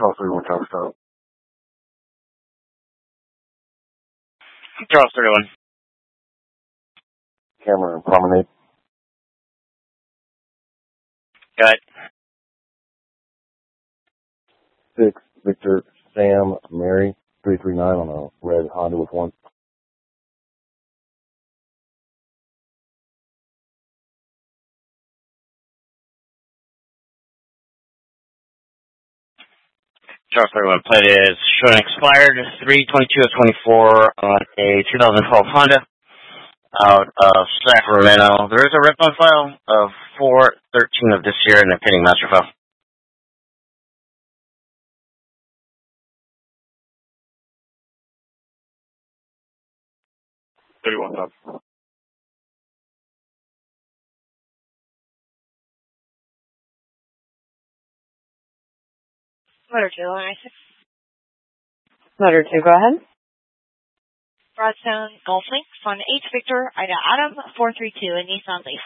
Charles 31 Tower Stop. Charles 31. Cameron Promenade. Got it. 6 Victor Sam Mary 339 on a red Honda with 1. Charles 31 plate is showing expired 3/22/24 on a 2012 Honda out of Sacramento. There is a rip on file of 4/13 of this year and a pending master file. Motor 2, line 6. Motor 2, go ahead. Broadstone Golf Links on 8 Victor Ida Adam 432 in Nissan Leaf.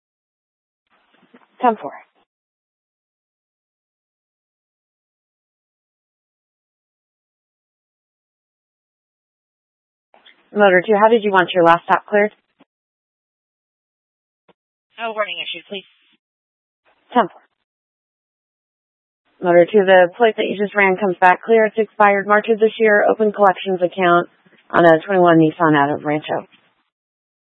10-4. Motor 2, how did you want your last stop cleared? No warning issued, please. 10-4. Motor 2, the plate that you just ran comes back clear. It's expired March of this year. Open collections account on a 21 Nissan out of Rancho.